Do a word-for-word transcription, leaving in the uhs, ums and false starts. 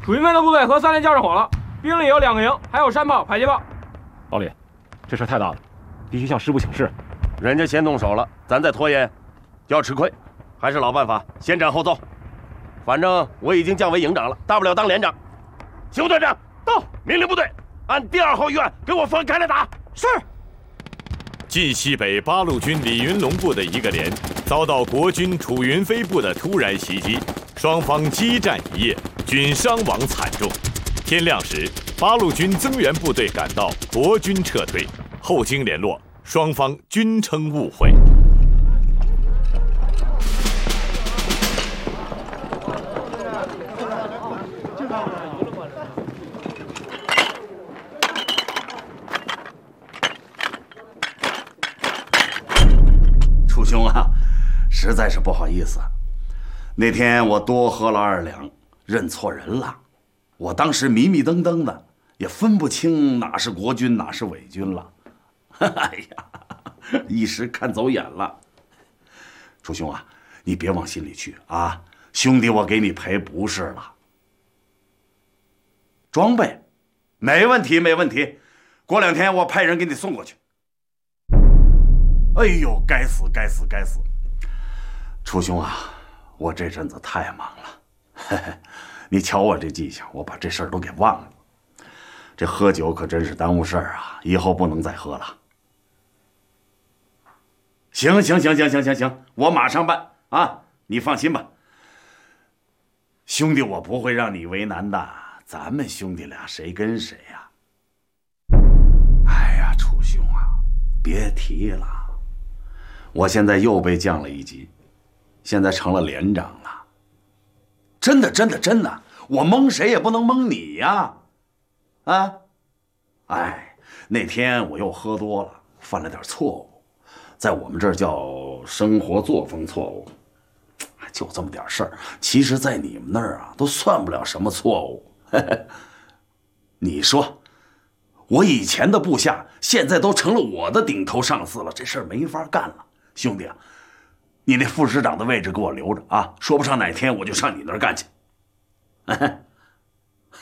楚云飞的部队和三连交上火了，兵力有两个营，还有山炮、迫击炮。 老李，这事太大了，必须向师部请示。 人家先动手了，咱再拖延，就要吃亏。还是老办法，先斩后奏。反正我已经降为营长了，大不了当连长。邢副队长到，命令部队按第二号预案给我分开来打。 是。 晋西北八路军李云龙部的一个连遭到国军楚云飞部的突然袭击，双方激战一夜，均伤亡惨重。天亮时，八路军增援部队赶到，国军撤退。后经联络，双方均称误会。 楚兄啊，实在是不好意思，那天我多喝了二两，认错人了。我当时迷迷瞪瞪的，也分不清哪是国军哪是伪军了。哎呀，一时看走眼了。楚兄啊，你别往心里去啊，兄弟我给你赔不是了。装备，没问题没问题，过两天我派人给你送过去。哎呦，该死该死该死！楚兄啊，我这阵子太忙了，嘿嘿，你瞧我这记性，我把这事儿都给忘了。这喝酒可真是耽误事儿啊，以后不能再喝了。行行行行行行行，我马上办啊，你放心吧。兄弟，我不会让你为难的，咱们兄弟俩谁跟谁呀？哎呀，楚兄啊，别提了。我现在又被降了一级，现在成了连长了。真的，真的，真的，我蒙谁也不能蒙你呀！啊，哎，那天我又喝多了，犯了点错误，在我们这儿叫生活作风错误，就这么点事儿。其实，在你们那儿啊，都算不了什么错误。你说，我以前的部下现在都成了我的顶头上司了，这事儿没法干了。兄弟啊，你那副师长的位置给我留着啊，说不上哪天我就上你那儿干去。